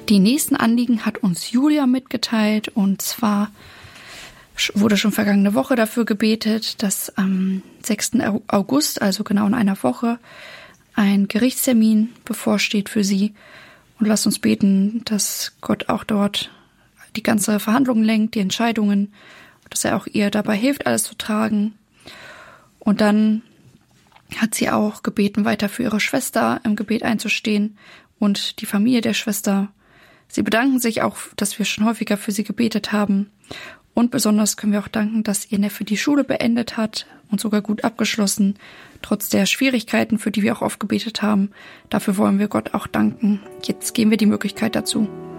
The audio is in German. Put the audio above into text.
Die nächsten Anliegen hat uns Julia mitgeteilt, und zwar wurde schon vergangene Woche dafür gebetet, dass am 6. August, also genau in einer Woche, ein Gerichtstermin bevorsteht für sie. Und lasst uns beten, dass Gott auch dort die ganze Verhandlung lenkt, die Entscheidungen, dass er auch ihr dabei hilft, alles zu tragen. Und dann hat sie auch gebeten, weiter für ihre Schwester im Gebet einzustehen und die Familie der Schwester. Sie bedanken sich auch, dass wir schon häufiger für sie gebetet haben. Und besonders können wir auch danken, dass ihr Neffe die Schule beendet hat und sogar gut abgeschlossen, trotz der Schwierigkeiten, für die wir auch oft gebetet haben. Dafür wollen wir Gott auch danken. Jetzt geben wir die Möglichkeit dazu.